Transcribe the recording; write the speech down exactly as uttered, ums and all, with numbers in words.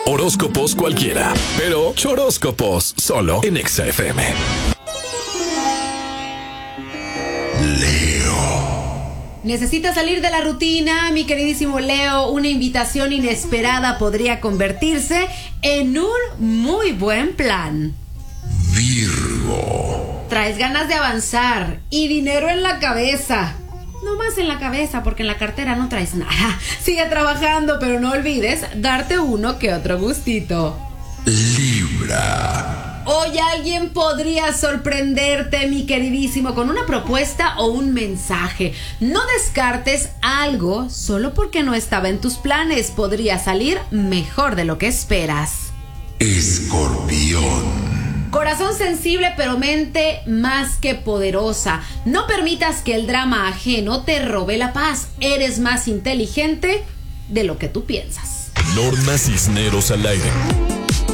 Horóscopos cualquiera, pero choróscopos solo en Exa F M. ¿Necesita salir de la rutina, mi queridísimo Leo? Una invitación inesperada podría convertirse en un muy buen plan. Virgo. Traes ganas de avanzar y dinero en la cabeza. No más en la cabeza, porque en la cartera no traes nada. Sigue trabajando, pero no olvides darte uno que otro gustito. Libra. Hoy alguien podría sorprenderte, mi queridísimo, con una propuesta o un mensaje. No descartes algo solo porque no estaba en tus planes. Podría salir mejor de lo que esperas. Escorpión. Corazón sensible pero mente más que poderosa. No permitas que el drama ajeno te robe la paz. Eres más inteligente de lo que tú piensas. Norma Cisneros al aire.